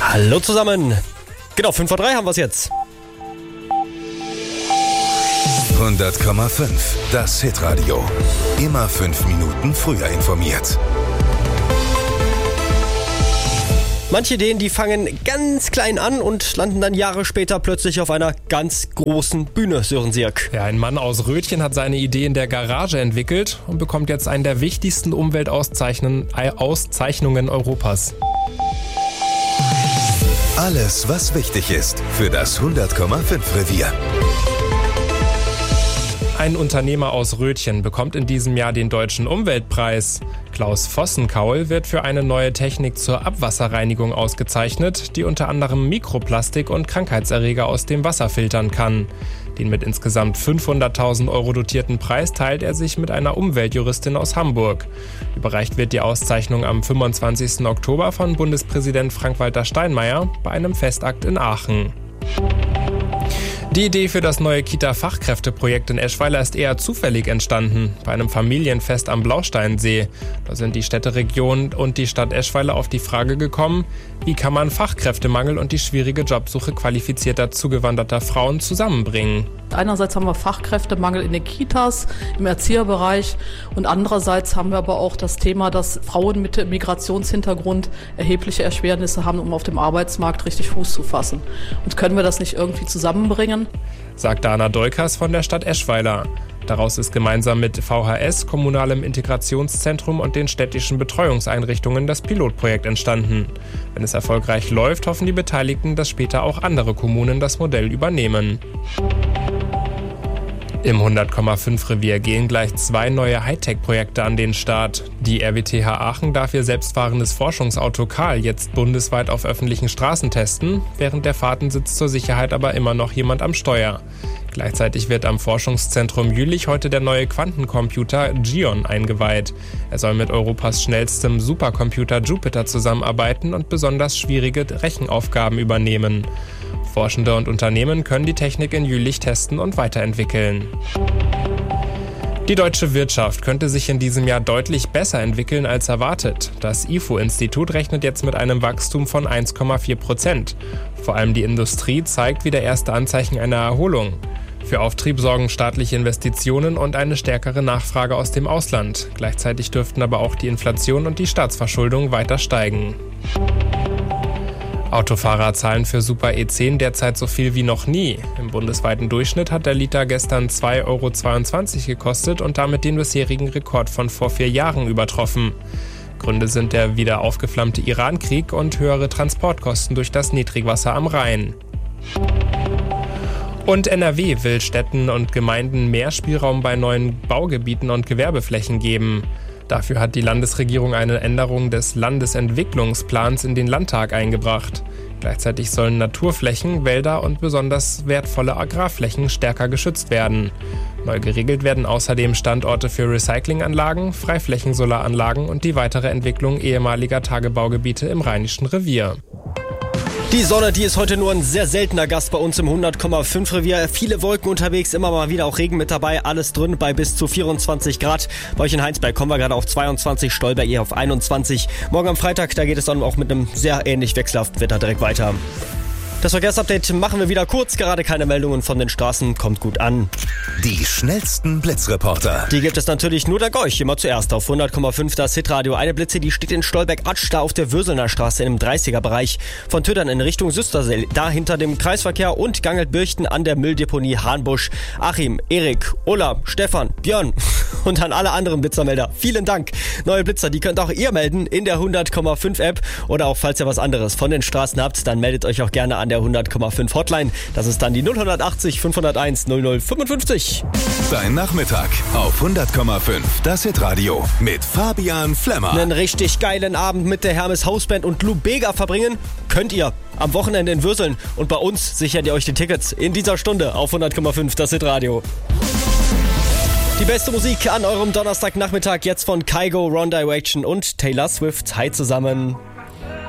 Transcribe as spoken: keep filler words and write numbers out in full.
Hallo zusammen. Genau, fünf vor drei haben wir es jetzt. hundert Komma fünf, das Hitradio. Immer fünf Minuten früher informiert. Manche Ideen, die fangen ganz klein an und landen dann Jahre später plötzlich auf einer ganz großen Bühne, Sören Sierk. Ja, ein Mann aus Rötchen hat seine Idee in der Garage entwickelt und bekommt jetzt einen der wichtigsten Umweltauszeichnungen Auszeichnungen Europas. Alles, was wichtig ist für das hundert Komma fünf Revier. Ein Unternehmer aus Rötchen bekommt in diesem Jahr den Deutschen Umweltpreis. Klaus Vossenkaul wird für eine neue Technik zur Abwasserreinigung ausgezeichnet, die unter anderem Mikroplastik und Krankheitserreger aus dem Wasser filtern kann. Den mit insgesamt fünfhunderttausend Euro dotierten Preis teilt er sich mit einer Umweltjuristin aus Hamburg. Überreicht wird die Auszeichnung am fünfundzwanzigsten Oktober von Bundespräsident Frank-Walter Steinmeier bei einem Festakt in Aachen. Die Idee für das neue Kita-Fachkräfteprojekt in Eschweiler ist eher zufällig entstanden, bei einem Familienfest am Blausteinsee. Da sind die Städteregion und die Stadt Eschweiler auf die Frage gekommen, wie kann man Fachkräftemangel und die schwierige Jobsuche qualifizierter zugewanderter Frauen zusammenbringen. Einerseits haben wir Fachkräftemangel in den Kitas, im Erzieherbereich und andererseits haben wir aber auch das Thema, dass Frauen mit Migrationshintergrund erhebliche Erschwernisse haben, um auf dem Arbeitsmarkt richtig Fuß zu fassen. Und können wir das nicht irgendwie zusammenbringen? Sagt Dana Dolkas von der Stadt Eschweiler. Daraus ist gemeinsam mit V H S, Kommunalem Integrationszentrum und den städtischen Betreuungseinrichtungen das Pilotprojekt entstanden. Wenn es erfolgreich läuft, hoffen die Beteiligten, dass später auch andere Kommunen das Modell übernehmen. Im hundert Komma fünf Revier gehen gleich zwei neue Hightech-Projekte an den Start. Die R W T H Aachen darf ihr selbstfahrendes Forschungsauto Karl jetzt bundesweit auf öffentlichen Straßen testen. Während der Fahrten sitzt zur Sicherheit aber immer noch jemand am Steuer. Gleichzeitig wird am Forschungszentrum Jülich heute der neue Quantencomputer Gion eingeweiht. Er soll mit Europas schnellstem Supercomputer Jupiter zusammenarbeiten und besonders schwierige Rechenaufgaben übernehmen. Forschende und Unternehmen können die Technik in Jülich testen und weiterentwickeln. Die deutsche Wirtschaft könnte sich in diesem Jahr deutlich besser entwickeln als erwartet. Das I F O-Institut rechnet jetzt mit einem Wachstum von eins Komma vier Prozent. Vor allem die Industrie zeigt wieder erste Anzeichen einer Erholung. Für Auftrieb sorgen staatliche Investitionen und eine stärkere Nachfrage aus dem Ausland. Gleichzeitig dürften aber auch die Inflation und die Staatsverschuldung weiter steigen. Autofahrer zahlen für Super E zehn derzeit so viel wie noch nie. Im bundesweiten Durchschnitt hat der Liter gestern zwei Euro zweiundzwanzig gekostet und damit den bisherigen Rekord von vor vier Jahren übertroffen. Gründe sind der wieder aufgeflammte Iran-Krieg und höhere Transportkosten durch das Niedrigwasser am Rhein. Und N R W will Städten und Gemeinden mehr Spielraum bei neuen Baugebieten und Gewerbeflächen geben. Dafür hat die Landesregierung eine Änderung des Landesentwicklungsplans in den Landtag eingebracht. Gleichzeitig sollen Naturflächen, Wälder und besonders wertvolle Agrarflächen stärker geschützt werden. Neu geregelt werden außerdem Standorte für Recyclinganlagen, Freiflächensolaranlagen und die weitere Entwicklung ehemaliger Tagebaugebiete im Rheinischen Revier. Die Sonne, die ist heute nur ein sehr seltener Gast bei uns im hundert Komma fünf Revier. Viele Wolken unterwegs, immer mal wieder auch Regen mit dabei. Alles drin bei bis zu vierundzwanzig Grad. Bei euch in Heinsberg kommen wir gerade auf zweiundzwanzig, Stolberg eher auf einundzwanzig. Morgen am Freitag, da geht es dann auch mit einem sehr ähnlich wechselhaften Wetter direkt weiter. Das Verkehrsupdate machen wir wieder kurz. Gerade keine Meldungen von den Straßen. Kommt gut an. Die schnellsten Blitzreporter. Die gibt es natürlich nur dank euch. Immer zuerst auf hundert Komma fünf das Hitradio. Eine Blitze, die steht in Stolberg-Atsch, da auf der Würselner Straße im dreißiger-Bereich. Von Tödern in Richtung Süstersee, da hinter dem Kreisverkehr und Gangelt-Birchten an der Mülldeponie Hahnbusch. Achim, Erik, Ulla, Stefan, Björn und an alle anderen Blitzermelder. Vielen Dank. Neue Blitzer, die könnt auch ihr melden in der hundert Komma fünf App. Oder auch, falls ihr was anderes von den Straßen habt, dann meldet euch auch gerne an der hundert Komma fünf Hotline. Das ist dann die null achtzig, fünfhunderteins, null null fünfundfünfzig. Dein Nachmittag auf hundert Komma fünf, das Hitradio mit Fabian Flemmer. Einen richtig geilen Abend mit der Hermes Hausband und Lou Bega verbringen könnt ihr am Wochenende in Würseln. Und bei uns sichert ihr euch die Tickets in dieser Stunde auf hundert Komma fünf, das Hitradio. Die beste Musik an eurem Donnerstagnachmittag jetzt von Kygo, One Direction und Taylor Swift. Hi zusammen.